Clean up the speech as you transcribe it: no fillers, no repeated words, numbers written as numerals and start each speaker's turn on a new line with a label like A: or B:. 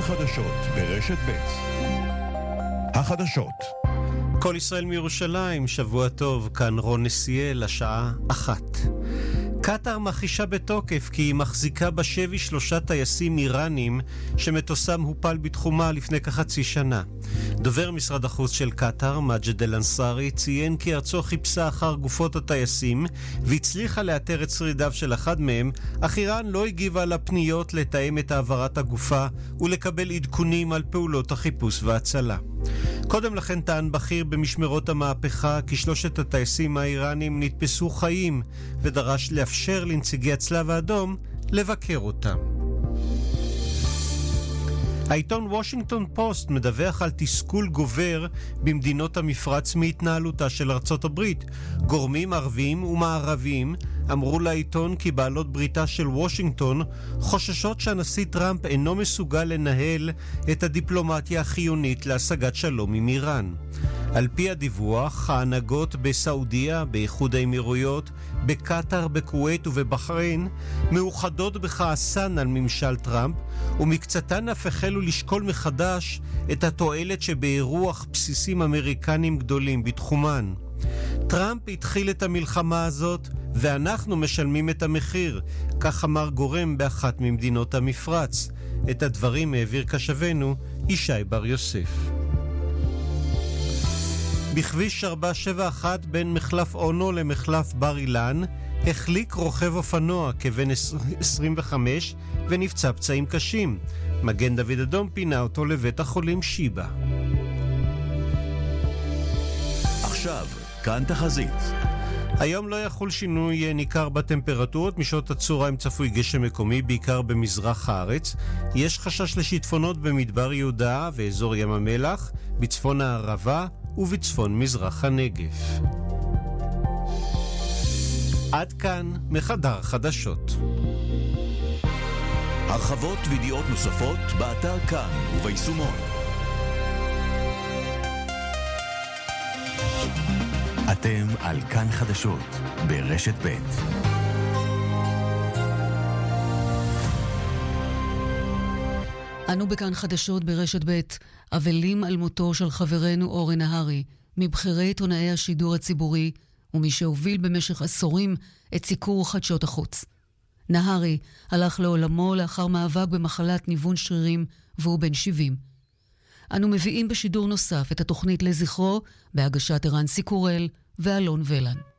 A: חדשות ברשת ב'. החדשות.
B: כל ישראל מירושלים, שבוע טוב, כאן רון נסיאל, השעה 1. קטר מכחישה בתוקף כי היא מחזיקה בשבי 3 טייסים איראנים שמטוסם הופל בתחומה לפני כחצי שנה. דובר משרד החוץ של קטר, מג'ד אל-אנסארי, ציין כי ארצו חיפשה אחר גופות הטייסים והצליחה לאתר את שרידיו של אחד מהם, אך איראן לא הגיבה לפניות לתאם את העברת הגופה ולקבל עדכונים על פעולות החיפוש והצלה. קודם לכן טען בכיר במשמרות המהפכה כי 3 הטייסים האיראנים נתפסו חיים ודרש לאפשר לנציגי הצלב האדום לבקר אותם. העיתון וושינגטון פוסט מדווח על תסכול גובר במדינות המפרץ מהתנהלותה של ארצות הברית. גורמים ערביים ומערביים אמרו לעיתון כי בעלות בריתה של וושינגטון חוששות שהנשיא טראמפ אינו מסוגל לנהל את הדיפלומטיה החיונית להשגת שלום עם איראן. על פי הדיווח, ההנהגות בסעודיה, באיחוד האמירויות, בקטר, בכווית ובבחריין מאוחדות בכעסן על ממשל טראמפ, ומקצתן אף החלו לשקול מחדש את התועלת שבאירוח בסיסים אמריקנים גדולים בתחומן. טראמפ התחיל את המלחמה הזאת ואנחנו משלמים את המחיר, כך אמר גורם באחת ממדינות המפרץ. את הדברים העביר קשבנו ישי בר יוסף. בכביש 471 בין מחלף אונו למחלף בר אילן החליק רוכב אופנוע כבן 25 ונפצע פצעים קשים. מגן דוד אדום פינה אותו לבית החולים שיבא.
A: עכשיו, כאן תחזית.
B: היום לא יחול שינוי ניכר בטמפרטורות, משעות הצהריים צפוי גשם מקומי בעיקר במזרח הארץ. יש חשש לשיטפונות במדבר יהודה ואזור ים המלח, בצפון הערבה ובצפון מזרח הנגב. עד כאן מחדר חדשות.
A: הרחבות וידיעות נוספות באתר כאן וביישומון. אתם על כאן חדשות ברשת ב'.
C: אנו בכאן חדשות ברשת ב', אבלים על מותו של חברנו אורן נהרי, מבחירי עיתונאי השידור הציבורי, ומי שהוביל במשך עשורים את סיקור חדשות החוץ. נהרי הלך לעולמו לאחר מאבק במחלת ניוון שרירים, והוא בן 70. אנו מביאים בשידור נוסף את התוכנית לזכרו, בהגשת ערן סיקורל ואלון ולן.